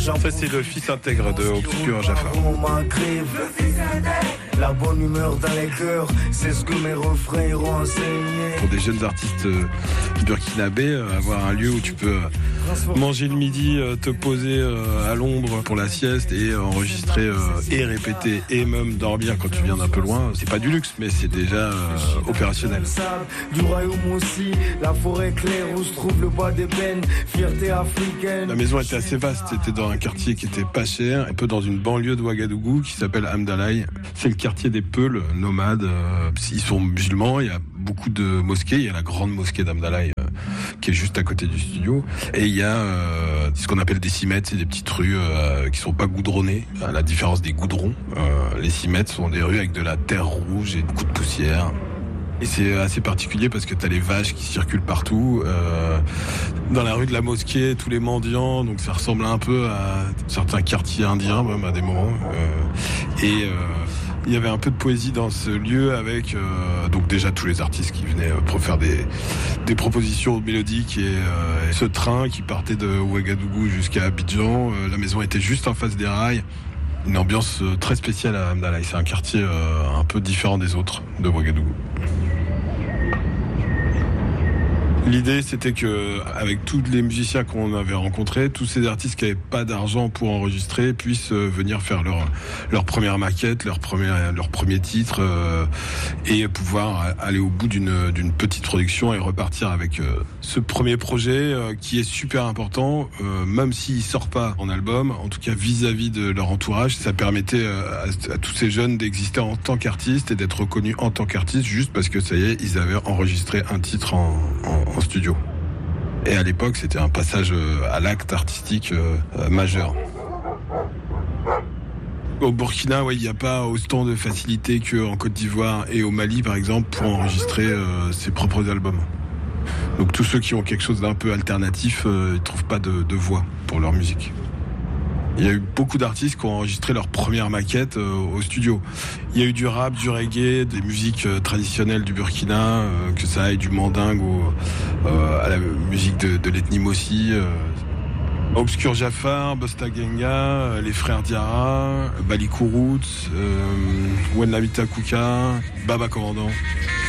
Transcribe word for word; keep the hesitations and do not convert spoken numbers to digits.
Ça, c'est le fils intègre de Obscur Jafar. La bonne humeur dans les cœurs, c'est ce que mes refrains iront enseigner. Pour des jeunes artistes euh, burkinabés, euh, avoir un lieu où tu peux euh, manger le midi, euh, te poser euh, à l'ombre pour la sieste et euh, enregistrer euh, et répéter et même dormir quand tu viens d'un peu loin, c'est pas du luxe, mais c'est déjà euh, opérationnel. Du royaume aussi, la forêt claire où se trouve le bois d'ébène, fierté africaine. La maison était assez vaste, c'était dans un quartier qui était pas cher, un peu dans une banlieue de Ouagadougou qui s'appelle Hamdalaï. C'est le quartier des Peuls, nomades. Euh, ils sont musulmans, il y a beaucoup de mosquées. Il y a la grande mosquée d'Hamdalaï euh, qui est juste à côté du studio. Et il y a euh, ce qu'on appelle des cimètres, c'est des petites rues euh, qui sont pas goudronnées, à la différence des goudrons. Euh, les cimètres sont des rues avec de la terre rouge et beaucoup de poussière. Et c'est assez particulier parce que t'as les vaches qui circulent partout. Euh, dans la rue de la mosquée, tous les mendiants, donc ça ressemble un peu à certains quartiers indiens même à des moments. Euh, et euh, il y avait un peu de poésie dans ce lieu avec euh, donc déjà tous les artistes qui venaient euh, pour faire des, des propositions mélodiques et euh, ce train qui partait de Ouagadougou jusqu'à Abidjan. Euh, la maison était juste en face des rails. Une ambiance euh, très spéciale à Hamdalaï. C'est un quartier euh, un peu différent des autres de Ouagadougou. L'idée, c'était que, avec tous les musiciens qu'on avait rencontrés, tous ces artistes qui n'avaient pas d'argent pour enregistrer puissent euh, venir faire leur leur première maquette, leur premier leur premier titre euh, et pouvoir aller au bout d'une d'une petite production et repartir avec euh, ce premier projet euh, qui est super important, euh, même s'il sort pas en album, en tout cas vis-à-vis de leur entourage, ça permettait euh, à, à tous ces jeunes d'exister en tant qu'artistes et d'être reconnus en tant qu'artistes juste parce que ça y est, ils avaient enregistré un titre en, en en studio. Et à l'époque, c'était un passage à l'acte artistique euh, euh, majeur. Au Burkina, ouais, il n'y a pas autant de facilité qu'en Côte d'Ivoire et au Mali, par exemple, pour enregistrer euh, ses propres albums. Donc tous ceux qui ont quelque chose d'un peu alternatif, euh, ils ne trouvent pas de, de voix pour leur musique. Il y a eu beaucoup d'artistes qui ont enregistré leur première maquette euh, au studio. Il y a eu du rap, du reggae, des musiques euh, traditionnelles du Burkina, euh, que ça aille du mandingue au, euh, à la musique de, de l'ethnie Mossi. Euh, Obscur Jafar, Busta Genga, euh, les frères Diarra, Bali Kourout, euh, Wenlamita Kuka, Baba Commandant.